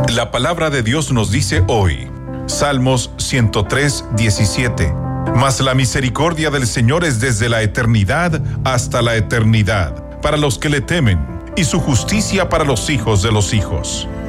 La palabra de Dios nos dice hoy, Salmos 103, 17. Mas la misericordia del Señor es desde la eternidad hasta la eternidad, para los que le temen, y su justicia para los hijos de los hijos.